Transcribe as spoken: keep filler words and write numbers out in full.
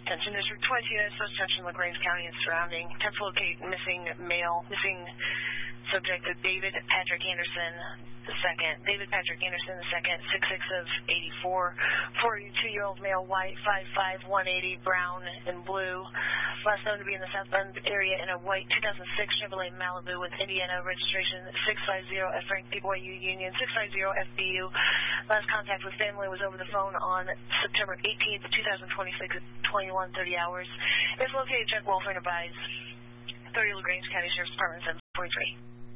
Attention District twenty units, first attention LaGrange County and surrounding. Attempt to locate missing male, missing subject of David Patrick Anderson the second. David Patrick Anderson the second, six six of eighty-four, forty-two-year-old male, white, five five, one eighty, brown and blue. Last known to be in the South Bend area in a white two thousand six Chevrolet Malibu with Indiana registration six five zero F Frank B. Boy U Union six five zero F B U. Last contact with family was over the phone on September eighteenth, twenty twenty-six at twenty-one thirty hours. If located, check welfare and advise. thirty LaGrange County Sheriff's Department seven forty-three.